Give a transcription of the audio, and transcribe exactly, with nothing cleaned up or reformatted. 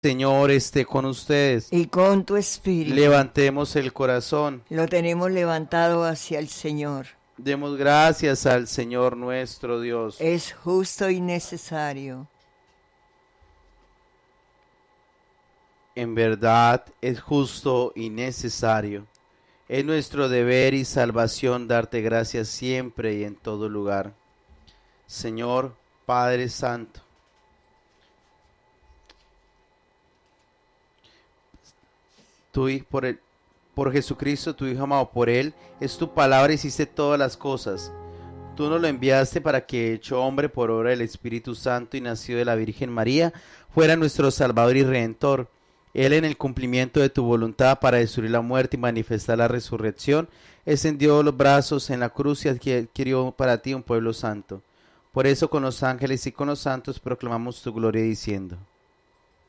Señor esté con ustedes. Y con tu espíritu. Levantemos el corazón. Lo tenemos levantado hacia el Señor. Demos gracias al Señor nuestro Dios. Es justo y necesario. En verdad es justo y necesario. Es nuestro deber y salvación darte gracias siempre y en todo lugar. Señor Padre Santo, tú por, el, por Jesucristo, tu Hijo amado, por Él es tu palabra, hiciste todas las cosas. Tú nos lo enviaste para que, hecho hombre por obra del Espíritu Santo y nacido de la Virgen María, fuera nuestro Salvador y Redentor. Él, en el cumplimiento de tu voluntad para destruir la muerte y manifestar la resurrección, extendió los brazos en la cruz y adquirió para ti un pueblo santo. Por eso con los ángeles y con los santos proclamamos tu gloria diciendo: